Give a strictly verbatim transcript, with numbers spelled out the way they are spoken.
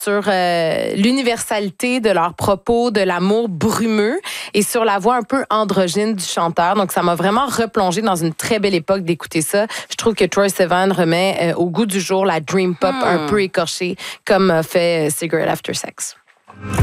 sur euh, l'universalité de leurs propos, de l'amour brumeux et sur la voix un peu androgyne du chanteur. Donc, ça m'a vraiment replongé dans une très belle époque d'écouter ça. Je trouve que Troye Sivan remet euh, au goût du jour la dream pop hmm. un peu écorchée, comme a fait euh, Cigarette After Sex.